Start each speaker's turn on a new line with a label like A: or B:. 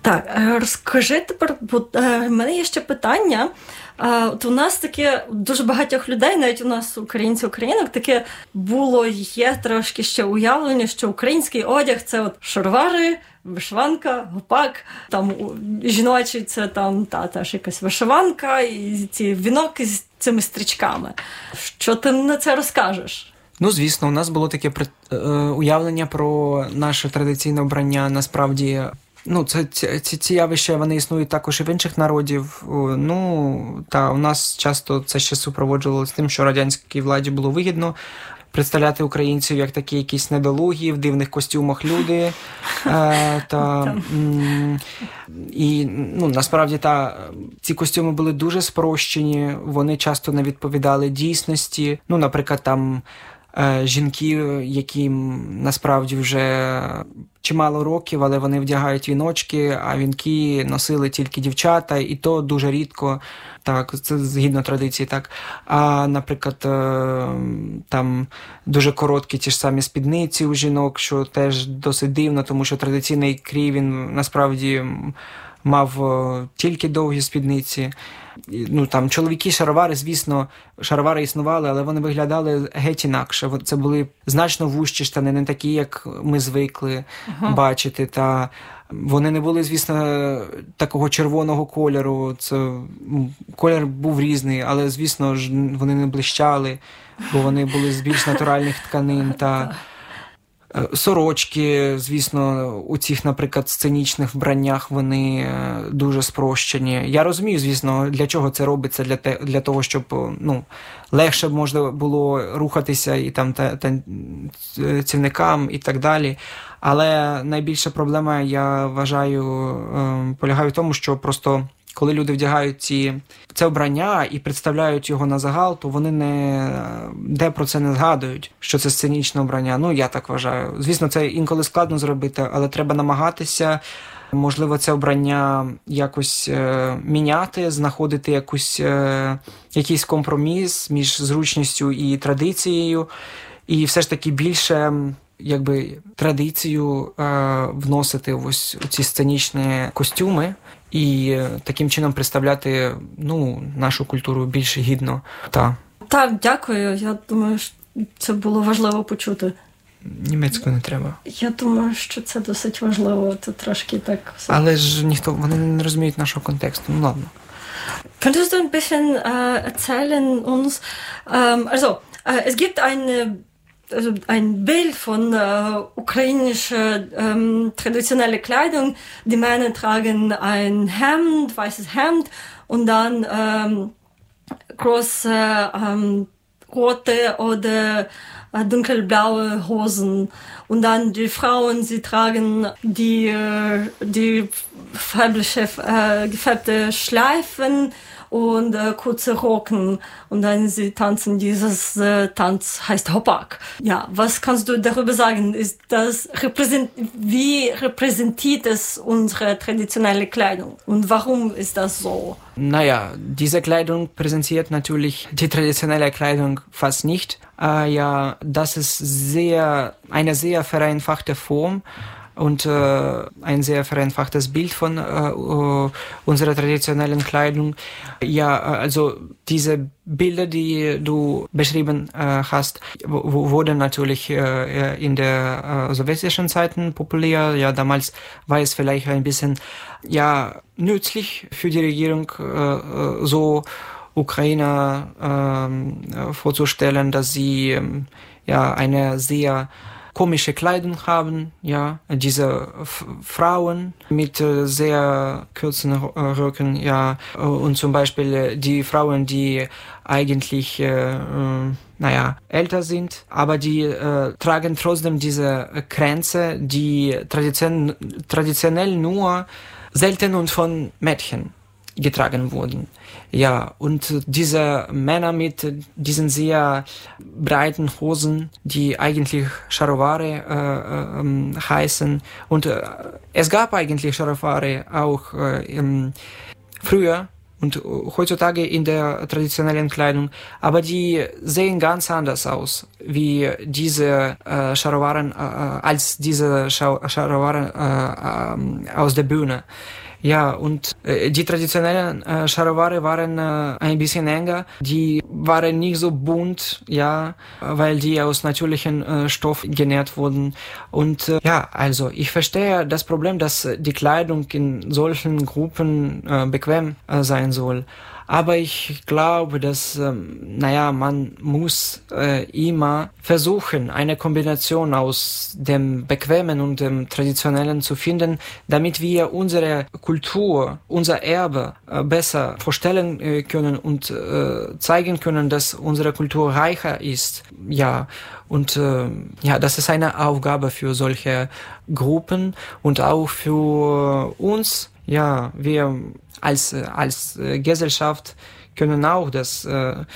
A: Так, розкажи тепер, бо в мене є ще питання. От у нас таке, дуже багатьох людей, навіть у нас українців-українок, таке є трошки ще уявлення, що український одяг – це от шаровари, вишиванка, гопак, там жіночий – це там теж якась вишиванка і ці вінок з цими стрічками. Що ти на це розкажеш?
B: Ну, звісно, у нас було таке уявлення про наше традиційне вбрання, насправді. Ну, ці явища, вони існують також і в інших народів. Ну, у нас часто це ще супроводжувалося тим, що радянській владі було вигідно представляти українців як такі якісь недолугі, в дивних костюмах люди. І насправді ці костюми були дуже спрощені, вони часто не відповідали дійсності. Ну, наприклад, там жінки, яким насправді вже чимало років, але вони вдягають віночки, а вінки носили тільки дівчата, і то дуже рідко. Так, це згідно традиції, так. А, наприклад, там дуже короткі ті ж самі спідниці у жінок, що теж досить дивно, тому що традиційний крій, він насправді мав тільки довгі спідниці. Ну, там, чоловіки шаровари, звісно, шаровари існували, але вони виглядали геть інакше. Це були значно вужчі штани, не такі, як ми звикли бачити. Та вони не були, звісно, такого червоного кольору. Колір був різний, але, звісно ж, вони не блищали, бо вони були з більш натуральних тканин. Та сорочки, звісно, у цих, наприклад, сценічних вбраннях вони дуже спрощені. Я розумію, звісно, для чого це робиться, для того, щоб легше можна було рухатися і там танцівникам і так далі. Але найбільша проблема, я вважаю, полягає в тому, що просто коли люди вдягають це вбрання і представляють його на загал, то вони де про це не згадують, що це сценічне вбрання. Ну, я так вважаю. Звісно, це інколи складно зробити, але треба намагатися, можливо, це вбрання якось міняти, знаходити якийсь компроміс між зручністю і традицією, і все ж таки більше традицію вносити ось у ці сценічні костюми і таким чином представляти нашу культуру більш гідно.
A: Так, дякую. Я думаю, що це було важливо почути.
B: Німецькою не треба.
A: Я думаю, що це досить важливо. Це трошки так...
B: Але ж вони не розуміють нашого контексту. Ну, ладно.
A: Könntest du ein bisschen erzählen uns, es gibt ein Bild von ukrainischer traditioneller Kleidung. Die Männer tragen ein weißes Hemd und dann große rote oder dunkelblaue Hosen. Und dann die Frauen, sie tragen die gefärbte Schleifen und kurze Rocken. Und dann sie tanzen, dieses Tanz heißt Hoppak. Ja, was kannst du darüber sagen? Wie repräsentiert es unsere traditionelle Kleidung? Und warum ist das so?
B: Naja, diese Kleidung präsentiert natürlich die traditionelle Kleidung fast nicht. Das ist eine sehr vereinfachte Form und ein sehr vereinfachtes Bild von unserer traditionellen Kleidung. Ja, also diese Bilder, die du beschrieben hast, wurden natürlich in der sowjetischen Zeiten populär. Ja, damals war es vielleicht ein bisschen nützlich für die Regierung, so Ukrainer vorzustellen, dass sie eine sehr komische Kleidung haben, diese Frauen mit sehr kurzen Röcken, und zum Beispiel die Frauen, die eigentlich älter sind, aber die tragen trotzdem diese Kränze, die traditionell nur selten und von Mädchen getragen wurden. Ja, und diese Männer mit diesen sehr breiten Hosen, die eigentlich Scharovare heißen. Und es gab eigentlich Scharovare auch früher und heutzutage in der traditionellen Kleidung, aber die sehen ganz anders aus, wie diese Scharowaren, als diese Scharowaren aus der Bühne. Ja, und die traditionellen Scharoware waren ein bisschen enger. Die waren nicht so bunt, ja, weil die aus natürlichem Stoff genäht wurden. Und ja, also ich verstehe das Problem, dass die Kleidung in solchen Gruppen bequem sein soll. Aber ich glaube, dass, man muss immer versuchen, eine Kombination aus dem Bequemen und dem Traditionellen zu finden, damit wir unsere Kultur, unser Erbe besser vorstellen können und zeigen können, dass unsere Kultur reicher ist. Ja, und das ist eine Aufgabe für solche Gruppen und auch für uns. Ja, wir als Gesellschaft können auch das